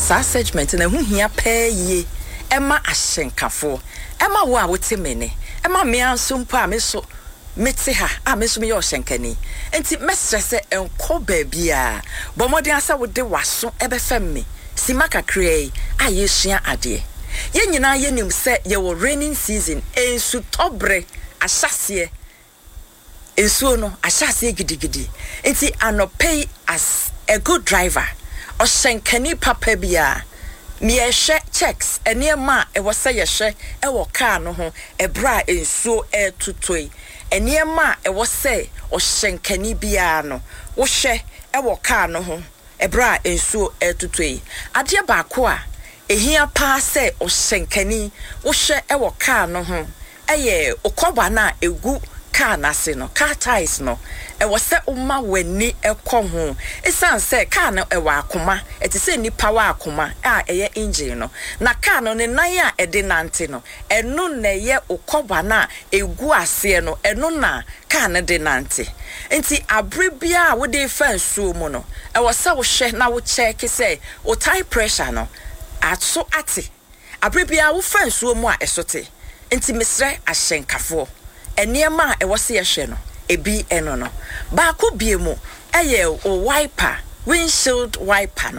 asa segment na hu hia pɛye ɛma ahyenkafo ɛma wo a wote mene ɛma me ansompo a me so mete ha a me so me yo hyenkani enti mesrese enko baabia bomodin asa wo de waso ebefem me simaka krei a yesua ade ye nyina ye nim se ye wo raining season ensu tobre ahyase ensu no ahyase gidigidi enti anopay as a good driver o hyenkani papa bia me ehwe checks eniema e wo se ye hwe e wo car no ho ebra ensu etutoi eniema e wo se o hyenkani bia no wo hwe e wo car no ho ebra ensu etutoi ade ba ko a ehia pa se o hyenkani wo hwe e wo car no ho eye okoba na egu car na se no car tires no e wo se umma wani ekọ ho esan se car no e wa akoma eti se nipa wa akoma a eye engine no na car no ne nan a e de nante no eno na ye okoba na egu ase no eno na car ne de nante enti abrebia wo de fansuo mu no e wo se wo hwe na wo check se o tire pressure no atso ate abrebia wo fansuo mu a esote enti mesre ahyenkafo eniema e wo se ye hwe no ebi eno no ba ko biemu eye o wiper windshield wiper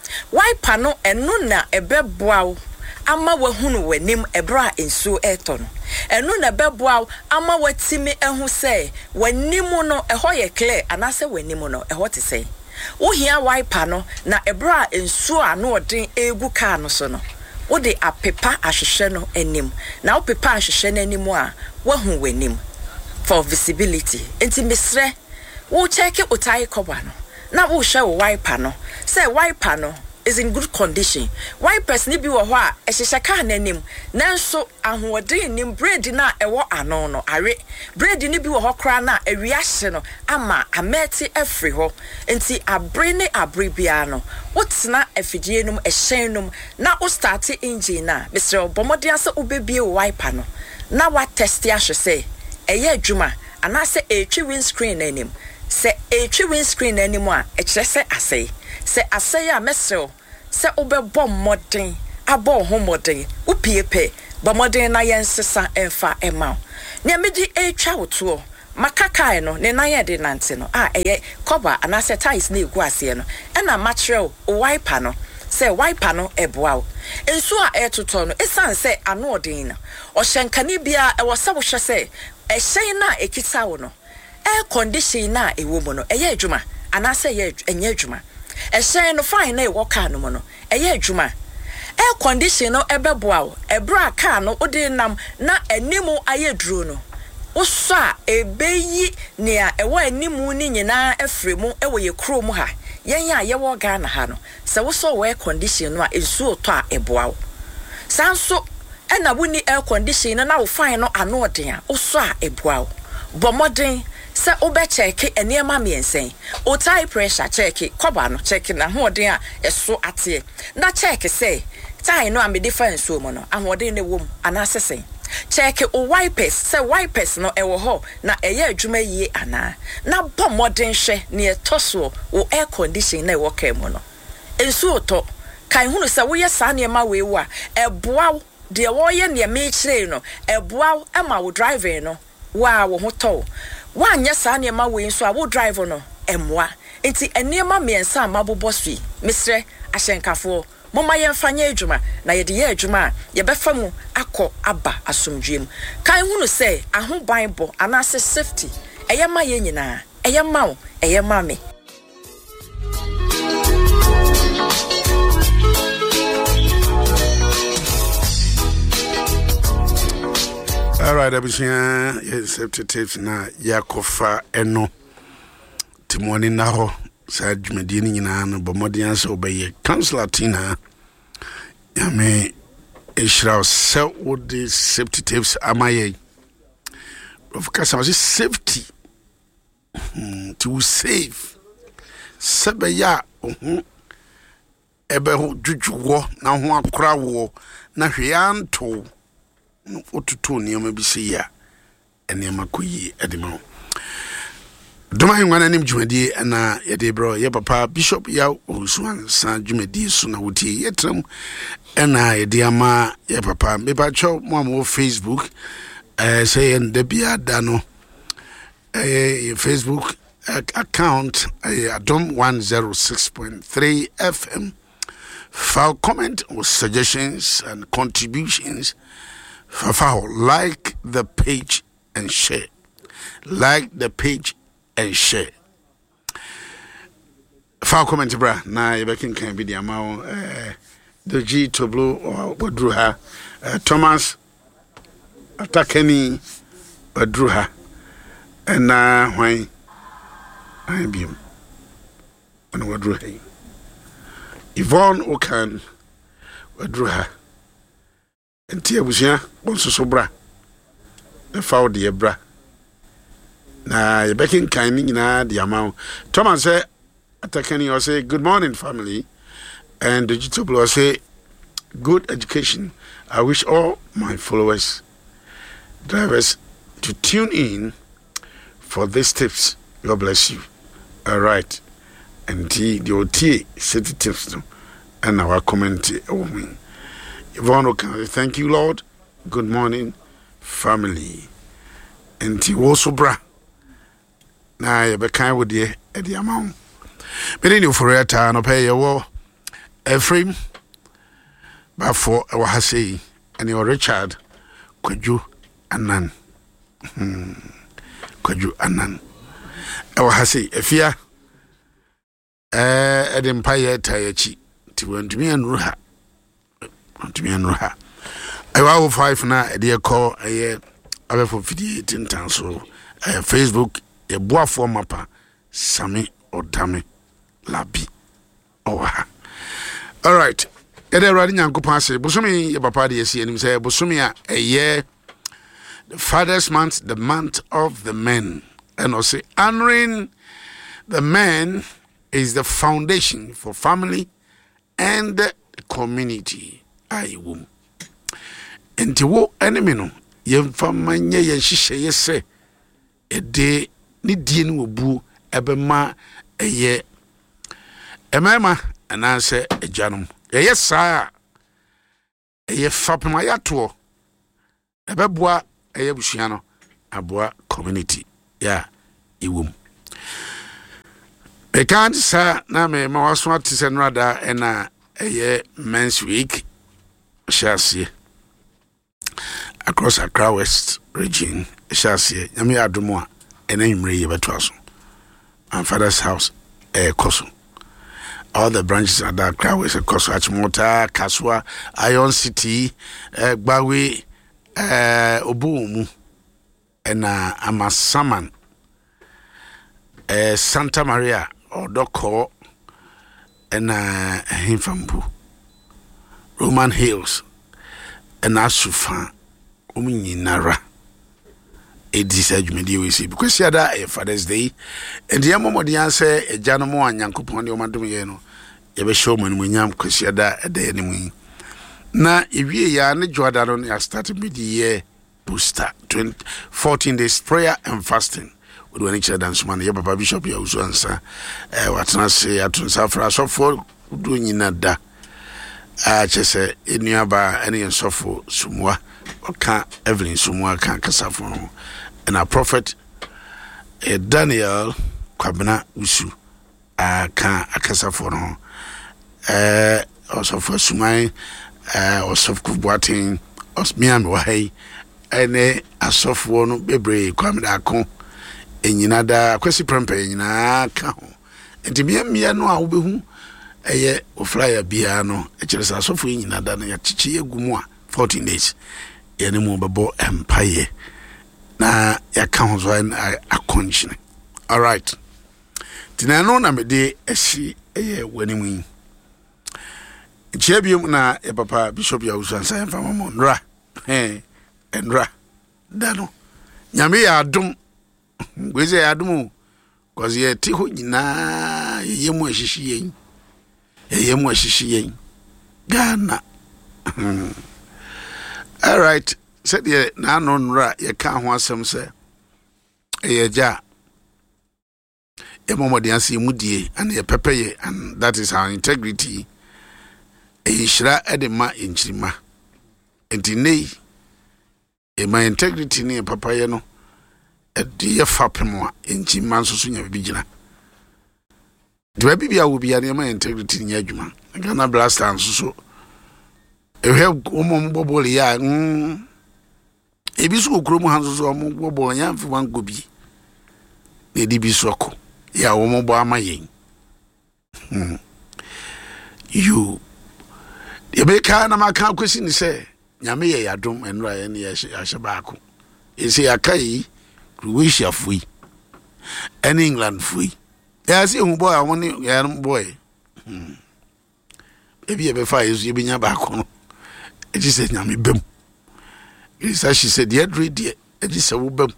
no eno na ebeboa ama wahunu wanim ebra ensu eto no eno na beboa ama watimi ehu se wanim no eho ye clear anase wanim no eho te se wo hia wiper no na ebra ensu ano odin egu car no so no wo de apepa ahwehwe no enim na wo pepa ahwehwe no enim a wahu wanim for visibility enti misre wo check it utai cover no na wo hwe wo wiper no say wiper no is in good condition wipers ni bi wo ho a ehyehyɛ car nanim nanso ahoɔden nim braid na ɛwɔ ano no are braid ni bi wo ho kra na awia hye no ama ameti afri ho enti abre ne abre bia no wotena afidie num ɛhyɛn num na wo start engine na Mr. Bomode ase ubebie wiper no na wa test ahwe say eye adwuma anase etwi windscreen anim se etwi windscreen anim a ekire se asei se asei a mesel se obebom modern abo ho modern upiepe bomodern na yensesa emfa ema ne medi etwa woto makakai no ne na ye de nante no a eye cover anase ties na egu ase no na material wiper no se wiper no eboa ensu a etoto no esan se ano odin na o hyenkani bia e wo se wo hwe se ehyen na ekita wo no air condition na ewo mo no eye adwuma anase ye enye adwuma ehyen no fine na e wo car no mo no eye adwuma air condition no ebeboa wo ebra car no odi nam na animu aye duro no uso a ebeyi ne a ewo animu ni nyina afremu ewo ye krom ha yen ya ye wo Ghana ha no se wo so air condition no a ensu oto a eboa wo sanso ena wuni air condition na wo fine no ano odin a uso a eboa wo bomodin se obe check eniema miensen o tire pressure check koba no check na ho odin a eso ate na check say tire no am difference wo mo no ahodin ne wom anasesen check o wipers say wipers no ewo ho na eye adwuma yie ana na bomodin hwe ne etoso o air condition na ewo ka mo no ensu oto kan hunu se wo ye sa ne ma we wo a eboa de wo ye ne me kire no eboa ama wo driver no wa wo hoto wanya sa ne ma we nso a wo driver no emwa enti enema miensa amabobosui misre ahyenkafo moma yemfanya adwuma na ye de ye adwuma ye befa mu akọ aba asomdwem kan hunu se ahoban bo anase safety eyema ye nyina eyema wo eyema me. All right, Abishia, safety tips na Yakofa eno Timoni naho sa dwumedini nyina no bomodian so obeye councilor Tina yame ishra se with the safety tips amaye of course safety to save sebeya ebe ho dwudwo na ho akora wo na hweanto otutu niam bi se ya eniam akoyi edema Domain one anim jumedi na yede bro ye papa Bishop ya Owusu Ansa jumedi so na wuti yetrem na yede ama ye papa me ba cho mo Facebook say and the bia da no Facebook account Adom 106.3 FM for comment or suggestions and contributions for like the page and share. Like the page and share. For comment bra na yebekin kan bi di ama the G Toblo or Wadruha Thomas Atakeni Wadruha and when I be on Wadruha Yvonne Okan Wadruha and Tia Busia also sobra the foul dear bra. Na yebekin kan na the amount Thomas say Atakeni or say good morning family and the Jitoblo say good education. I wish all my followers drivers to tune in for these tips. God bless you. All right. And the OT city tips and our comment woman Yvonne, thank you Lord. Good morning family. And the also bra na ye be kan wo de e de amount but any for it no pay wo Ephraim bafo e wa hasei and your Richard Kwaju Anan Kwaju Anan e wa hasei efia e de mpaye tayachi ti wantumi anruha I wa 5 na e de call e abefo fidie tintan so Facebook ye boa for mapa Sami Odame Labi oha. All right. Ede radi nyankopon ase bosumi ye papa de esi enim say bosumi a year the Father's month, the month of the men, and also honoring the men is the foundation for family and the community. Aiwum enti wo enemy no ye mfamanye ye hihye ye se ede ni die ni obu ebema eye emema ananse ejanum ye saa eye fapema yato ebeboa eye busua no aboa community ya iwum e can't say na me ma waso atise nrada ena eye men's week shasie across Accra West region shasie nyame adomo a ena imre ye beto aso and Father's house koso all the branches at that Accra West koso Achimota Kaswa Iron City Gbawe Obumu ena Amasaman Santa Maria Odoko ena Himfambu Roman Hills and Asufa Umininara. It is a jumedi we see because yada a Father's Day and the Yammo the answer a Janamo and Yankupon your Madumiano. You be showman when yam because yada a day anyway. Na if ye are not Jordan, I started mid year booster 14 days prayer and fasting. We do each other dance man. Your Papa Bishop Owusu Ansa. What I say at Safra so for doing in that. Just say in nearby any and so for Sumwa or can't Evelyn Sumwa can't Casafon. And our prophet Daniel Kwabena Usu can't Casafon. Also for Sumai or soft Kubuating or Mian Wahay and a soft one bebre Kwamidako in Yinada Kwesi Prempe in a cow. And to me, no, I will be whom. Eye oflyer biano echiresa sofu nyina da na ya chichi egumwa 14 days ye ne mo bebo empire na ya ka ho so na akonchine. All right, tinano na me de eshi eye wanimu chiabium na e papa Bishop Owusu Ansa mfa mo nra enra dano nyame ya adom gweze ya adom cause ye ti ho nyina ye mu ahihie yen ye mu ahihie Ghana. All right, said ye na no nra ye ka ho asem se ye ja emomodianse mudie and ye pepeye, and that is our integrity. Shira edema enchirima. Enti nei my integrity ne papaye no edi ye fapemo a enchima nso so nya bibigina. De bibia wo bia ne my integrity nya adwuma. Ghana Blaster nso so ehwe omom bobole ya ebi so okromu hanso so omom bobole nya mfi wan gobi. Ne di bi soko ya omom bo amayen. You Yebeka na maka kwesi ni se nyame ye yadom enra ye ne ye baako ese yakai Croatia fui en England fui ya se hu boy awon ni ya boy ebi ebe fa yesu ebi nya baako no eji se nyame bem isa she said ye dread eji se wo bem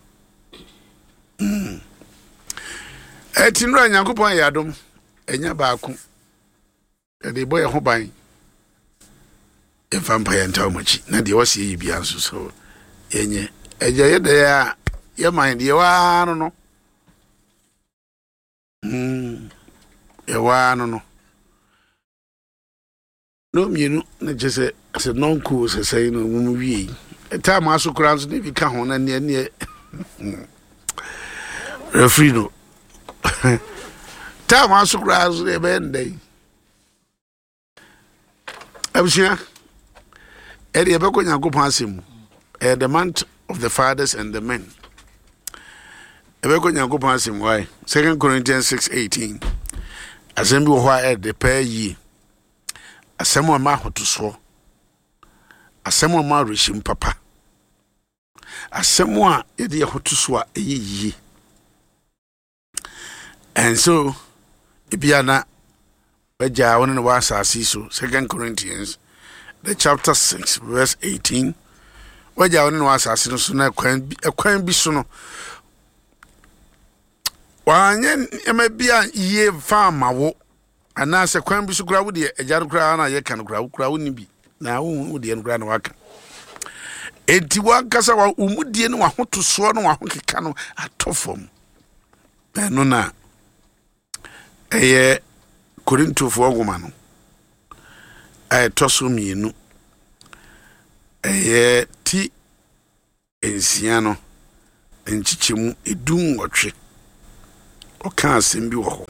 etinra nyankopon yadom enya baako e boy ho ban vampire ntawmachi na de wasi yi bia nso so yenye eje yede ya ye mind ye wa no ye wa no mienu na jese se non cool se say no mu wi time aso kura nso ne bi ka ho na ne referee no time aso kura nso ne be ndai abusia the month of the fathers and the men. Why? 2 Corinthians 6:18. Assembly why the pair ye. Assembly ma to so. Assembly ma rishim papa. Assembly yedi hotu so ye. And so ibiana beja won wa asasi so 2 Corinthians the chapter 6 verse 18 waja woni no asase no so na kwan bi so no wanye emabia ye fa mawo ana se kwan bi so kura wo de eja no kura na ye kan kura wo ni bi na wo de no kura na waka enti wankasa wa umudie no wa hoto so no wa hokeka no atofom no na eye Korinto fo ogoma no toso mienu ti ensiano enchichemu edun otwe o kan asem bi wo ho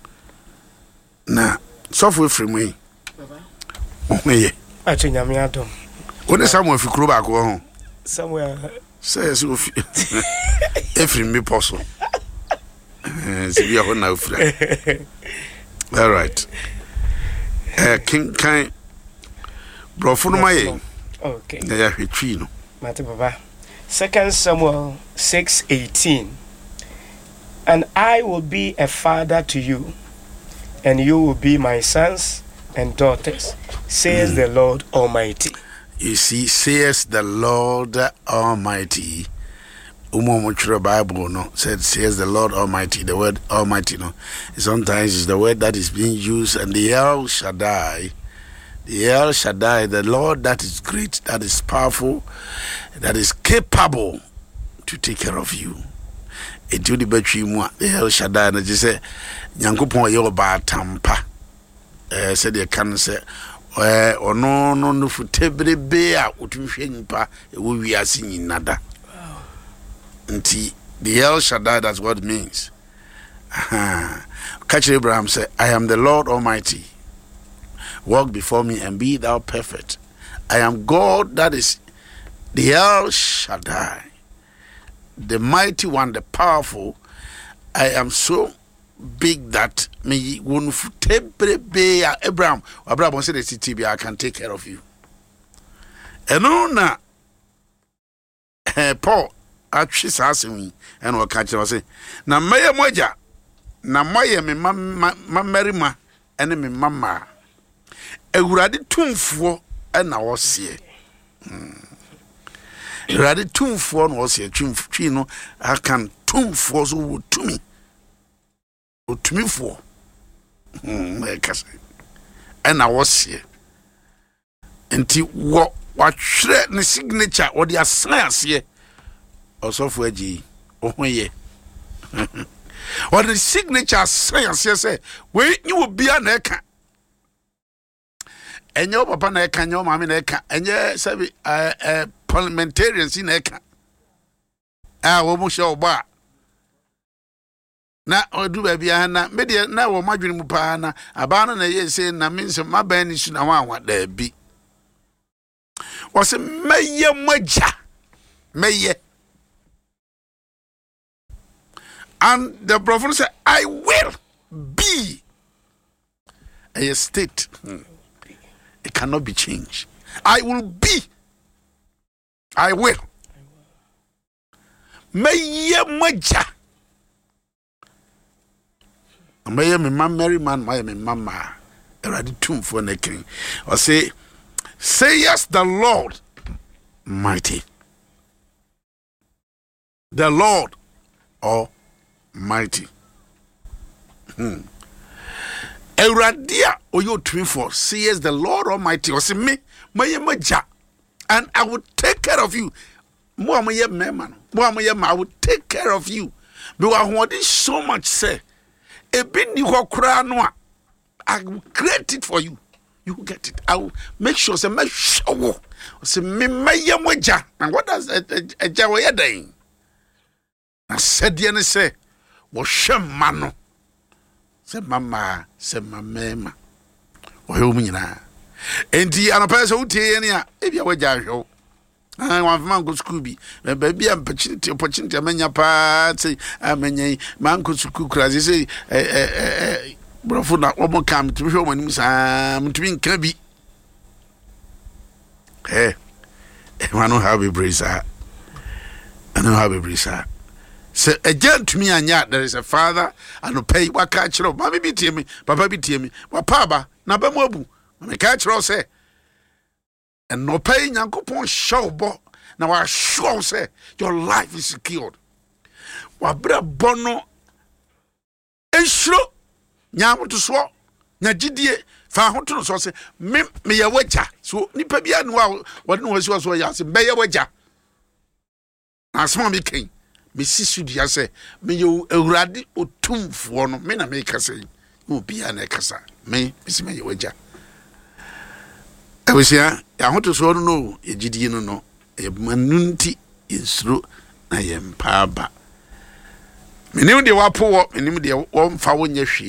na sofo efremu yi baba ohye achenya adom woni Samuel fikro ba ko ho Samuel says ofi efrem mi poso sibi ho na ofra all right king kan brofo no maye okay ya hwetwi no mate baba 2 Samuel 6:18 and I will be a father to you and you will be my sons and daughters says the Lord Almighty. You see, says the Lord Almighty. Bible no says the Lord Almighty. The word Almighty no sometimes is the word that is being used, and the El Shaddai, the Lord that is great, that is powerful, that is capable to take care of you. It will be the El Shaddai. And just say, Yankupon yo ba tampa. Said they can say, or no for tebre bear utuhwe nipa ewo wiase nyinada. Nti the El Shaddai, that's what it means. Catch Abraham said, I am the Lord Almighty. Walk before me and be thou perfect. I am God, that is the El Shaddai, the mighty one, the powerful. I am so big that me wonu tebre bear Abraham said the I can take care of you. And on Paul atwi sasemi en o ka kire say na maye moja na maye me mamerima ene me mama ewurade tumfuo na wo se ewurade tumfuo na wo se twi no akan tumfuo so wo tumi otumifo me ka say na wo se enti wo watwere ne signature wo de asan ase osofo agi ohwe or the signature say we you will be an eka and your papa na eka your mama na eka and ye say parliamentarians in eka wo mo show ba na odu ba bia na media na wo madwene mu pa na aba no na ye say na me nso maban ni su na wa da bi o se meye moja meye. And the prophet said, I will be a state. It cannot be changed. I will be. I will. Meye moja. Meye me man Mary man, meye me mama. Ready tomb for the king. Or say yes, the Lord mighty. The Lord mighty. Eradia oyo twin for says the Lord Almighty. Or say me maja, and I will take care of you. Mo amaye man. Mo amaye ma, I will take care of you. Because what is so much say. Ebi ni ho kra no a, I will create it for you. You will get it. I will make sure say make sure. Say me maye moja. And what does a jawa doing? I said the say mano se mama se mama o he umunyina enti anapesa utie ne a ebia wagya hwo wan fama go school bi ba bia opportunity amanya pa say amanya man go school crazy say brofo na omo kam to hwo manim sa mtumi nka bi I don't have a brisa. I don't have a brisa. So again to me anya there is a father and pay what catch up mommy be me papa be me wa paba na ba mobu me catch up say and no pay nyankopon show bo na wa show say your life is secured wa bra bono enshro nyam to so nya gidie fa ho to so say me ye waja so nipa bia no wa no wasi so ya say be ye waja asma me ken me sisu dia say me yo awurade otumfo no me na me ka say no bia na kasa me bisi me waja awisia ya hoto so no ye gidie no ye manunti insuro na ye mpaba menim de wapo wo menim de wo mfa wo nya hwe